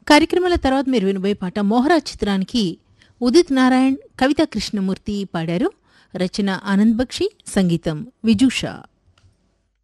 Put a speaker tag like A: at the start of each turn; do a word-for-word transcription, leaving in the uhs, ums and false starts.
A: కార్యక్రమాల తర్వాత మీరు వినబోయే పాట మోహరాజ్ చిత్రానికి ఉదిత్ నారాయణ్, కవితా కృష్ణమూర్తి పాడారు. రచన ఆనంద్ బక్షి, సంగీతం విజూషా.